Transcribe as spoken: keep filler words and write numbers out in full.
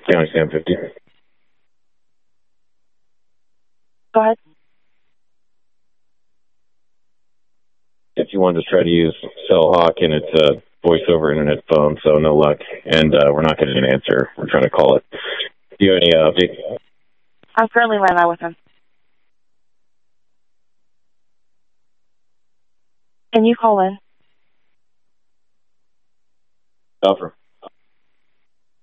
County Sam fifty. Go ahead. If you wanted to try to use Cellhawk, and it's a voice over internet phone, so no luck. And uh, we're not getting an answer. We're trying to call it. Do you have any uh, update? I'm currently right now with him. Can you call in? Offer.